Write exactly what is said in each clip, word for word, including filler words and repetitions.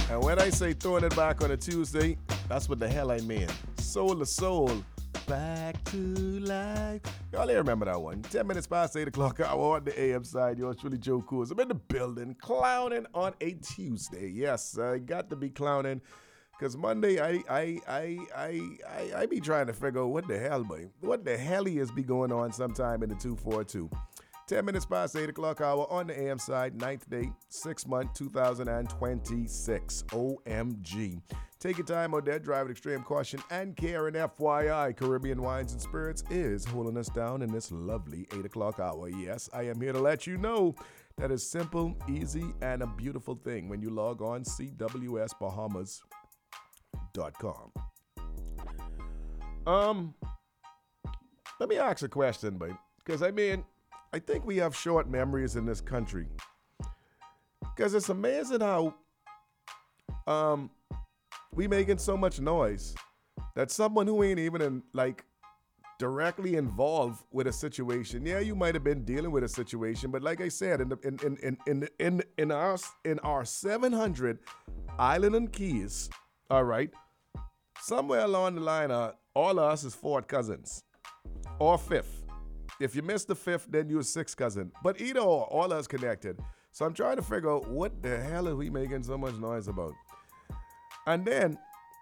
And when I say throwing it back on a Tuesday, that's what the hell I mean. Soul to soul, back to life. Y'all remember that one. Ten minutes past eight o'clock hour on the A M side. Yours truly, Joe Coors. I'm in the building, clowning on a Tuesday. Yes, I got to be clowning. Because Monday, I I, I I I I be trying to figure out what the hell, boy. What the hell is be going on sometime in the two forty-two. Ten minutes past eight o'clock hour on the A M side, ninth day, sixth month, two thousand twenty-six. O M G. Take your time on that, drive with extreme caution and care. And F Y I, Caribbean Wines and Spirits is holding us down in this lovely eight o'clock hour. Yes, I am here to let you know that it's simple, easy, and a beautiful thing when you log on C W S Bahamas dot com. Um, let me ask a question, babe, because I mean, I think we have short memories in this country. Because it's amazing how um we making so much noise that someone who ain't even in, like directly involved with a situation. Yeah, you might have been dealing with a situation, but like I said, in the, in in in in in, in our in our seven hundred island and keys, all right, somewhere along the line, uh, all of us is fourth cousins or fifth. If you missed the fifth, then you're sixth cousin. But either or, all of us connected. So I'm trying to figure out what the hell are we making so much noise about? And then,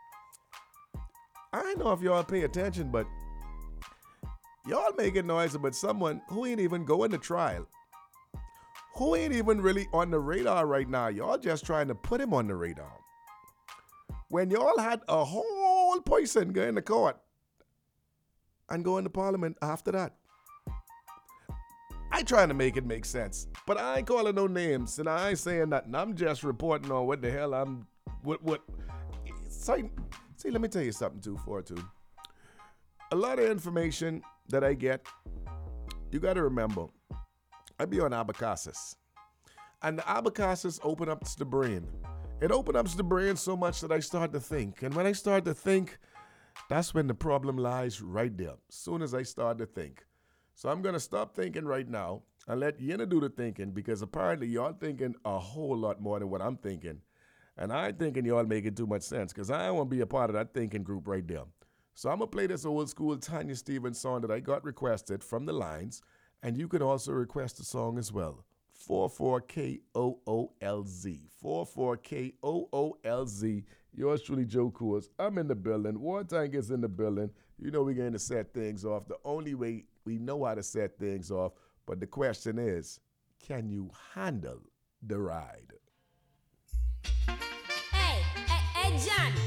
I don't know if y'all pay attention, but y'all making noise about someone who ain't even going to trial. Who ain't even really on the radar right now. Y'all just trying to put him on the radar. When y'all had a whole person go into court and go into parliament after that. I trying to make it make sense, but I ain't calling no names, and I ain't saying nothing. I'm just reporting on what the hell I'm, what, what, see, see let me tell you something, two forty-two. A lot of information that I get, you got to remember, I be on Abacassus, and the Abacassus open up the brain. It open up the brain so much that I start to think, and when I start to think, that's when the problem lies right there, as soon as I start to think. So I'm going to stop thinking right now and let Yenna do the thinking, because apparently y'all thinking a whole lot more than what I'm thinking. And I ain't thinking y'all making too much sense, because I don't want to be a part of that thinking group right there. So I'm going to play this old school Tanya Stephens song that I got requested from the lines, and you can also request a song as well. four four K O O L Z. four four K O O L Z. Yours truly, Joe Coors. I'm in the building. War Tank is in the building. You know we're going to set things off the only way we know how to set things off, but the question is, can you handle the ride? Hey, hey, hey, John.